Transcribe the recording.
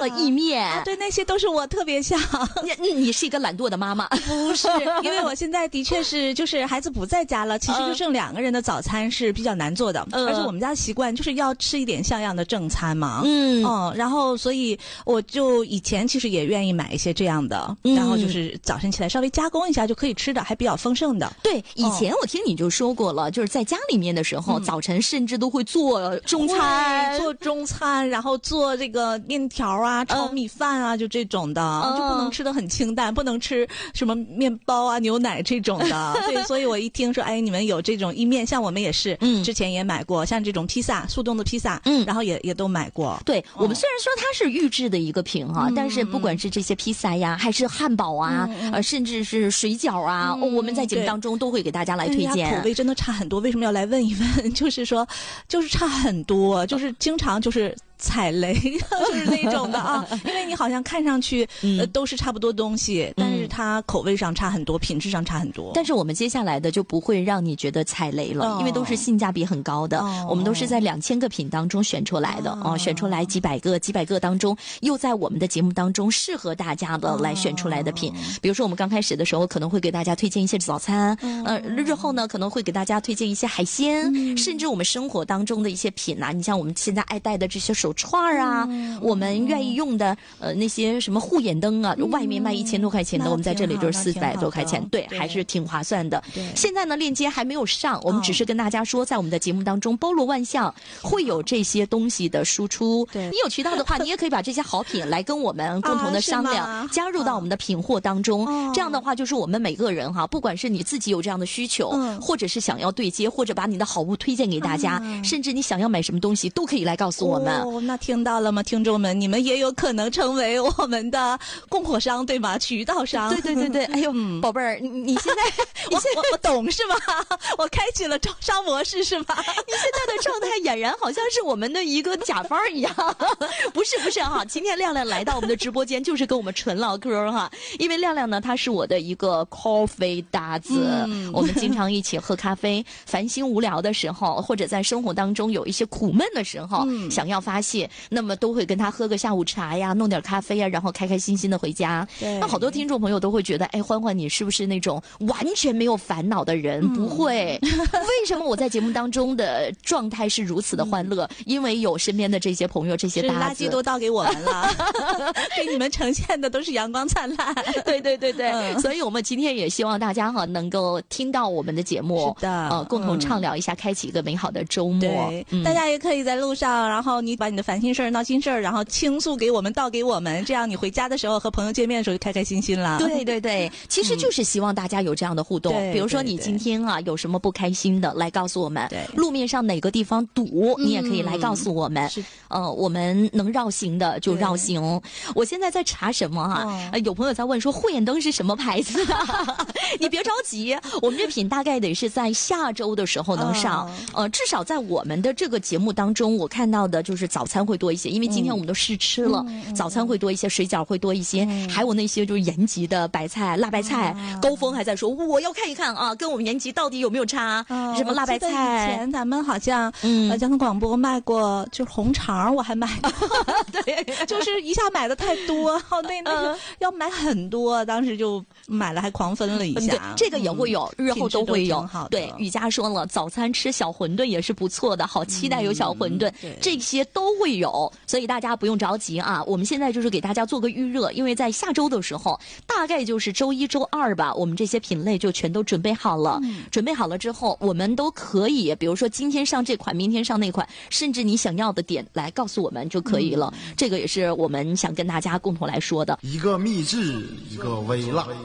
了意面。 对，那些都是我特别想。 你是一个懒惰的妈妈。 不是，因为我现在的确是就是孩子不在家了，其实就剩2个人的早餐是比较难做的，而且我们家习惯就是要吃一点像样的正餐嘛。然后所以我就以前其实也愿意买一些这样的，然后就是早晨起来稍微加工一下就可以吃的，还比较丰盛的。 对，以前我听你就说过了，就是在家里面的时候，早晨甚至都会做中餐， 做中餐，然后做这个面条啊、炒米饭啊，就这种的，就不能吃得很清淡，不能吃什么面包啊、牛奶这种的。对，所以我一听说，哎，你们有这种意面，像我们也是，之前也买过，像这种披萨，速冻的披萨，然后也都买过。 对，我们虽然说它是预制的一个品哈，但是不管是这些披萨呀，还是汉堡啊，甚至是水饺啊，我们在节目当中都会给大家来推荐。 口味真的差很多，为什么要来问一问？就是说，就是差很多，就是经常就是踩雷，就是那种的啊。因为你好像看上去都是差不多东西，但是它口味上差很多，品质上差很多。 但是我们接下来的就不会让你觉得踩雷了，因为都是性价比很高的。我们都是在2000个品当中选出来的选出来几百个当中，又在我们的节目当中适合大家的来选出来的品。比如说我们刚开始的时候可能会给大家推荐一些早餐，日后呢可能会给大家推荐一些海鲜，甚至我们生活当中的一些品啊，你像我们现在爱戴的这些手串啊，我们愿意用的那些什么护眼灯啊，外面卖1000多块钱的，我们在这里就是400多块钱，对，还是挺划算的。现在呢链接还没有上，我们只是跟大家说在我们的节目当中包罗万象，会有这些东西的输出。你有渠道的话，你也可以把这些好品来跟我们共同的商量，加入到我们的品货当中。这样的话就是我们每个人哈，不管是你自己有这样的需求，或者是想要对接，或者把你的好物推荐给大家，甚至你想要买什么东西都可以来告诉我们。 那听到了吗，听众们？你们也有可能成为我们的供货商，对吧？渠道商。 对。哎呦，宝贝儿，你现在我懂是吗？我开启了招商模式是吧？ 你现在的状态俨然好像是我们的一个甲方一样。不是哈，今天亮亮来到我们的直播间就是跟我们纯唠嗑哈，因为亮亮呢他是我的一个 coffee 搭子，我们经常一起喝咖啡，烦心无聊的时候，或者在生活当中有一些苦闷的时候，想要发泄，那么都会跟他喝个下午茶呀，弄点咖啡呀，然后开开心心的回家。那好多听众朋友都会觉得，哎，欢欢你是不是那种完全没有烦恼的人？不会。为什么我在节目当中的状态是如此的欢乐？因为有身边的这些朋友，这些搭子， 垃圾都倒给我们了，给你们呈现的都是阳光灿烂。 对，所以我们今天也希望大家能够听到我们的节目， 是的， 共同畅聊一下，开启一个美好的周末。 对，大家也可以在路上，然后你把你的烦心事儿、闹心事儿，然后倾诉给我们，倒给我们，这样你回家的时候和朋友见面的时候就开开心心了。 对，其实就是希望大家有这样的互动。比如说你今天有什么不开心的，来告诉我们。路面上哪个地方堵，你也可以来告诉我们。我们能绕行的就绕行。我现在在查什么有朋友在问说护眼灯是什么牌子的？你别着急，我们这品大概得是在下周的时候能上。至少在我们的这个节目当中，我看到的就是早餐会多一些，因为今天我们都试吃了，早餐会多一些，水饺会多一些，还有那些就是延吉的白菜、辣白菜。高峰还在说我要看一看啊，跟我们延吉到底有没有差？什么辣白菜？ 以前咱们好像交通广播卖过，就是红肠，我还买过。对，就是一下买的太多，那个要买很多，当时就买了，还狂分了一下。 这个也会有，日后都会有。对，雨佳说了，早餐吃小馄饨也是不错的，好期待有小馄饨，这些都会有，所以大家不用着急啊。我们现在就是给大家做个预热，因为在下周的时候，大概就是周1、周2吧，我们这些品类就全都准备好了。准备好了之后，我们都可以，比如说今天上这款，明天上那款，甚至你想要的点来告诉我们就可以了。这个也是我们想跟大家共同来说的。 一个秘制，一个微辣。